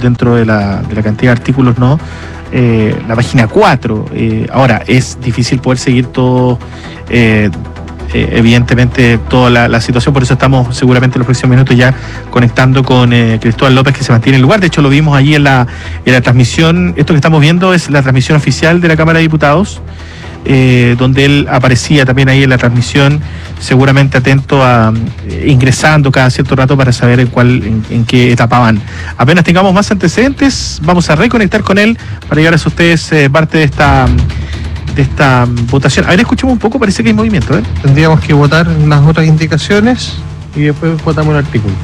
dentro de la cantidad de artículos, ¿no? La página 4. Ahora, es difícil poder seguir todo, evidentemente, toda la situación, por eso estamos seguramente en los próximos minutos ya conectando con Cristóbal López, que se mantiene en el lugar. De hecho, lo vimos allí en la transmisión. Esto que estamos viendo es la transmisión oficial de la Cámara de Diputados, donde él aparecía también ahí en la transmisión, seguramente atento a ingresando cada cierto rato para saber en qué etapa van. Apenas tengamos más antecedentes, vamos a reconectar con él para llevarles a ustedes parte de esta votación. A ver, escuchemos un poco, parece que hay movimiento, ¿eh? Tendríamos que votar las otras indicaciones y después votamos el artículo.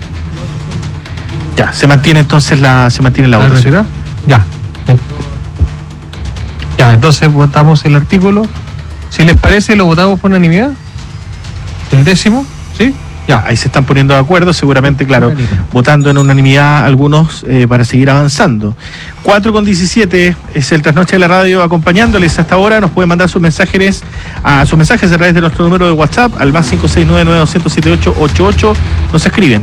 Ya, se mantiene entonces la votación. Ya. Ya, entonces votamos el artículo. Si les parece, lo votamos por unanimidad. El 10º, ¿sí? Ya, ahí se están poniendo de acuerdo, seguramente, claro, votando en unanimidad algunos para seguir avanzando. 4:17 es el Trasnoche de la Radio acompañándoles hasta ahora. Nos pueden mandar sus mensajes a través de nuestro número de WhatsApp al más 569-9200-7888. Nos escriben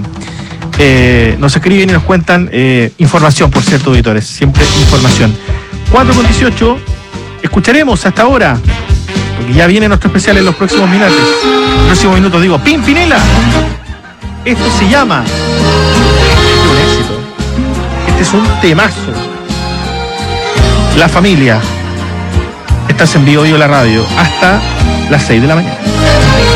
y nos cuentan información, por cierto, auditores, siempre información. 4:18, escucharemos hasta ahora, porque ya viene nuestro especial en los próximos minutos. Digo, Pimpinela. Esto se llama, este es un éxito, este es un temazo. La Familia. Estás en Vivo la Radio hasta las 6 de la mañana.